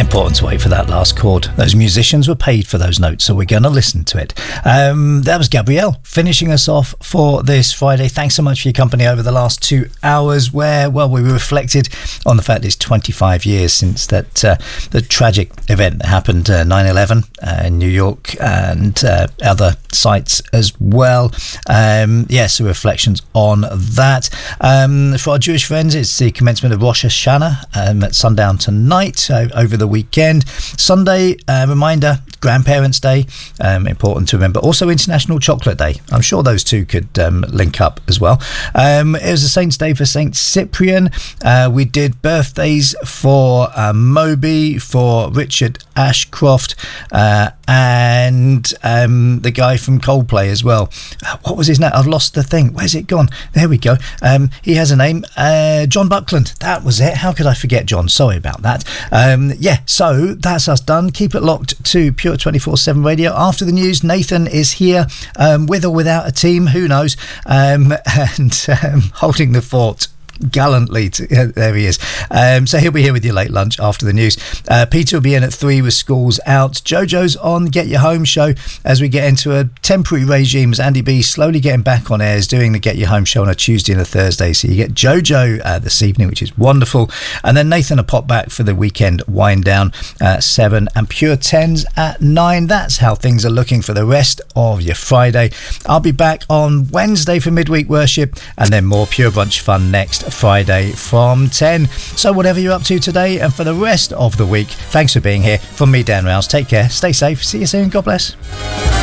important to wait for that last chord. Those musicians were paid for those notes, so we're going to listen to it. That was Gabrielle finishing us off for this Friday. Thanks so much for your company over the last 2 hours where, well, we reflected on the fact it's 25 years since that the tragic event that happened 9/11 in New York and other sites as well. So reflections on that. For our Jewish friends, it's the commencement of Rosh Hashanah at sundown tonight over the weekend. Sunday, reminder, Grandparents' Day, important to remember. Also International Chocolate Day. I'm sure those two could link up as well. It was a Saint's Day for Saint Cyprian. We did birthdays for Moby, for Richard Ashcroft, and the guy from Coldplay as well. What was his name? I've lost the thing. Where's it gone? There we go. He has a name. John Buckland. That was it. How could I forget John? Sorry about that. So that's us done. Keep it locked to Pure 24/7 Radio. After the news, Nathan is here, with or without a team, who knows, and holding the fort gallantly. There he is. So he'll be here with your late lunch after the news. Peter will be in at 3 with Schools Out. Jojo's on Get Your Home show as we get into a temporary regime as Andy B slowly getting back on airs, doing the Get Your Home show on a Tuesday and a Thursday. So you get Jojo this evening, which is wonderful. And then Nathan will pop back for the weekend wind down at 7 and Pure 10s at 9. That's how things are looking for the rest of your Friday. I'll be back on Wednesday for midweek worship and then more Pure Brunch fun next Friday from 10. So whatever you're up to today and for the rest of the week, thanks for being here. From me, Dan Rouse, take care, stay safe, see you soon, God bless.